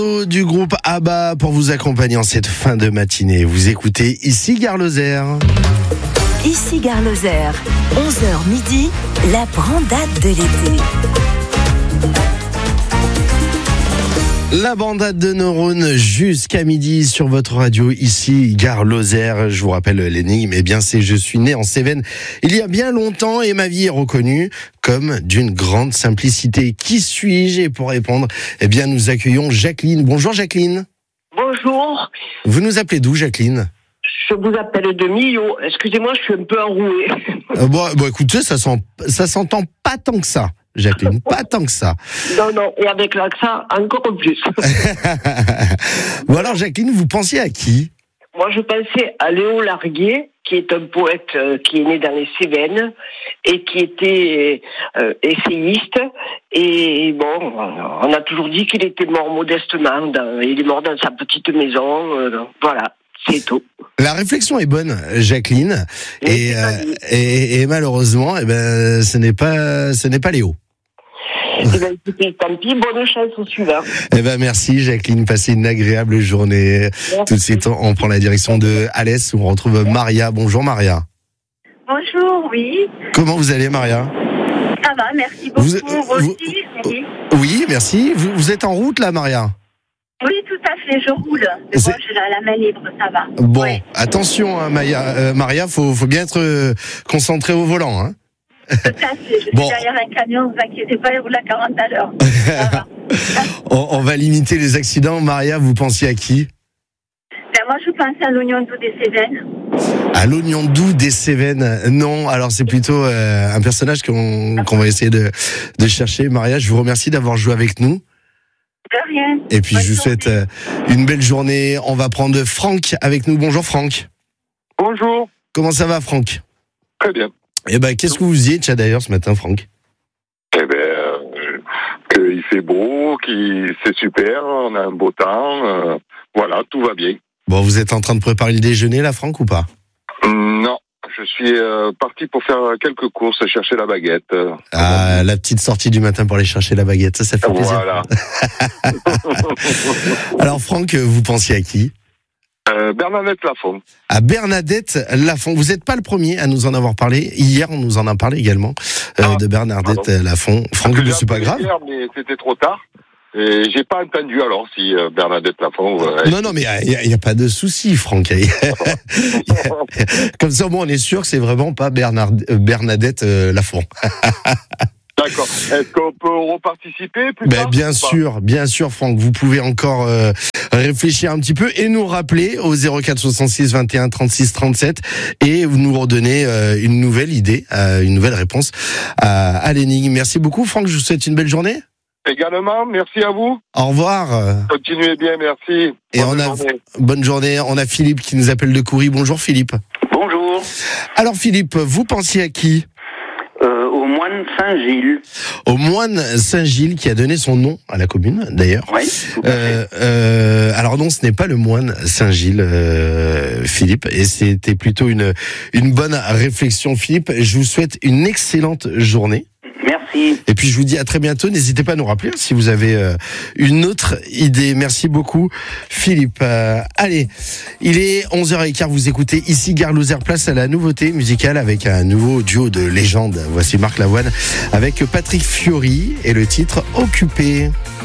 Du groupe ABBA pour vous accompagner en cette fin de matinée. Vous écoutez Ici Gare Lozère. Ici Gare Lozère, 11h midi, la brandade de l'été. La bandade de neurones jusqu'à midi sur votre radio, ici Gare Lozère. Je vous rappelle l'énigme, c'est je suis né en Cévennes il y a bien longtemps et ma vie est reconnue comme d'une grande simplicité. Qui suis-je? Et pour répondre, nous accueillons Jacqueline. Bonjour Jacqueline. Bonjour. Vous nous appelez d'où Jacqueline? Je vous appelle de Millau. Excusez-moi, je suis un peu enrouée. Écoutez, ça s'entend pas tant que ça. Jacqueline, pas tant que ça. Non, et avec l'accent, encore plus. Bon alors Jacqueline, vous pensiez à qui? Moi, je pensais à Léo Larguier, qui est un poète qui est né dans les Cévennes et qui était essayiste. Et bon, on a toujours dit qu'il était mort modestement. Il est mort dans sa petite maison. Voilà. C'est tout. La réflexion est bonne, Jacqueline, et malheureusement, ce n'est pas Léo. Écoutez, tant pis, bonne chance au suivant. Merci Jacqueline, passez une agréable journée. Merci. Tout de suite, on prend la direction de Alès où on retrouve Maria. Bonjour Maria. Bonjour, oui. Comment vous allez Maria? Ça va, merci beaucoup. Oui, merci. Vous êtes en route là, Maria? Oui, tout à fait, je roule. Mais bon, j'ai la main libre, ça va. Bon, ouais. Attention, Maria, faut bien être concentré au volant. Hein. Tout à fait, je suis derrière un camion, ne vous inquiétez pas, il roule à 40 à l'heure. Ça va. On va limiter les accidents. Maria, vous pensiez à qui? Moi, je pense à l'oignon doux des Cévennes. À l'oignon doux des Cévennes? Non, alors c'est plutôt un personnage qu'on va essayer de chercher. Maria, je vous remercie d'avoir joué avec nous. De rien. Et puis, je vous souhaite une belle journée. On va prendre Franck avec nous. Bonjour, Franck. Bonjour. Comment ça va, Franck? Très bien. Qu'est-ce que vous faisiez, d'ailleurs, ce matin, Franck? Qu'il fait beau, c'est super, on a un beau temps. Voilà, tout va bien. Bon, vous êtes en train de préparer le déjeuner, là, Franck, ou pas? Non. Je suis parti pour faire quelques courses, chercher la baguette. La petite sortie du matin pour aller chercher la baguette, ça fait plaisir. Voilà. Alors Franck, vous pensiez à qui? Bernadette Lafont. À Bernadette Lafont. Vous n'êtes pas le premier à nous en avoir parlé. Hier, on nous en a parlé également de Bernadette Lafont. Franck, c'est pas grave. Hier, mais c'était trop tard. Et j'ai pas entendu alors si Bernadette Lafont... Non, mais il n'y a pas de souci, Franck. Comme ça, on est sûr que c'est vraiment pas Bernadette Lafont. D'accord. Est-ce qu'on peut reparticiper plus tard? Bien sûr, Franck. Vous pouvez encore réfléchir un petit peu et nous rappeler au 04 66 21 36 37 et nous redonner une nouvelle idée, une nouvelle réponse à l'énigme. Merci beaucoup, Franck. Je vous souhaite une belle journée. Également, merci à vous. Au revoir. Continuez bien, merci. Et bonne journée. On a Philippe qui nous appelle de Coury. Bonjour Philippe. Bonjour. Alors Philippe, vous pensiez à qui? Au moine Saint-Gilles. Au moine Saint-Gilles qui a donné son nom à la commune, d'ailleurs. Oui. Alors non, ce n'est pas le moine Saint-Gilles, Philippe, et c'était plutôt une bonne réflexion, Philippe. Je vous souhaite une excellente journée. Merci. Et puis je vous dis à très bientôt. N'hésitez pas à nous rappeler si vous avez une autre idée. Merci beaucoup, Philippe. Allez, il est 11h15. Vous écoutez ici Gare Lozère, place à la nouveauté musicale avec un nouveau duo de légende. Voici Marc Lavoine avec Patrick Fiori et le titre Occupé.